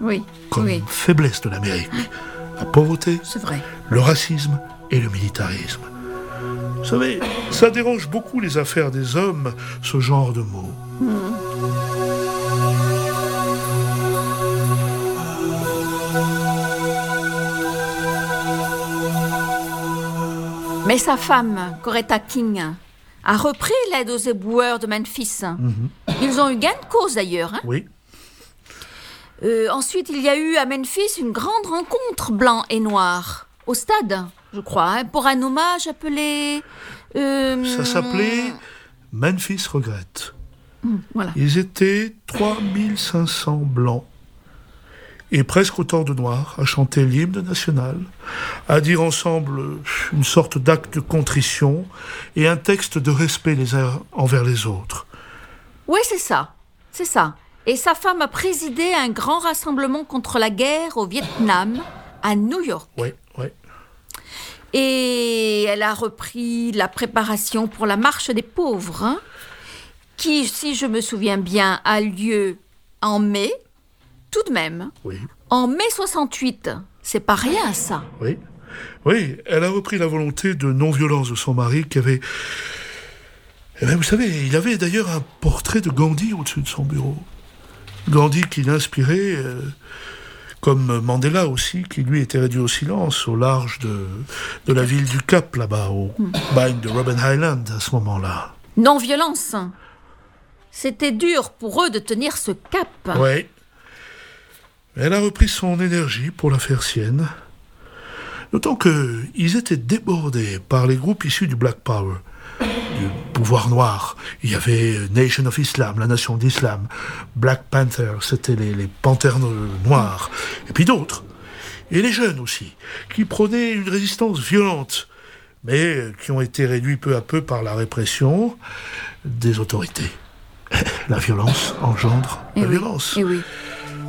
comme faiblesse de l'Amérique. La pauvreté, c'est vrai. Le racisme et le militarisme. Vous savez, ça dérange beaucoup les affaires des hommes, ce genre de mots. Mais sa femme, Coretta King, a repris l'aide aux éboueurs de Memphis. Ils ont eu gain de cause d'ailleurs. Oui. Ensuite, il y a eu à Memphis une grande rencontre blanc et noir, au stade, je crois, pour un hommage appelé... Ça s'appelait Memphis Regrette. Voilà. Ils étaient 3500 blancs et presque autant de noirs à chanter l'hymne national, à dire ensemble une sorte d'acte de contrition et un texte de respect les uns envers les autres. Oui, c'est ça. Et sa femme a présidé un grand rassemblement contre la guerre au Vietnam, à New York. Oui. Et elle a repris la préparation pour la marche des pauvres, qui, si je me souviens bien, a lieu en mai, tout de même. Oui. En mai 68, c'est pas rien ça. Oui, elle a repris la volonté de non-violence de son mari qui avait... Eh bien, vous savez, il avait d'ailleurs un portrait de Gandhi au-dessus de son bureau. Gandhi qui l'inspirait, comme Mandela aussi, qui lui était réduit au silence au large de la ville du Cap, là-bas, au bagne de Robben Island, à ce moment-là. Non-violence. C'était dur pour eux de tenir ce cap. Oui. Elle a repris son énergie pour la faire sienne. D'autant qu'ils étaient débordés par les groupes issus du Black Power, du pouvoir noir. Il y avait Nation of Islam, la nation d'Islam, Black Panther, c'était les panthères noirs, et puis d'autres. Et les jeunes aussi, qui prônaient une résistance violente, mais qui ont été réduits peu à peu par la répression des autorités. La violence engendre la violence. Et oui.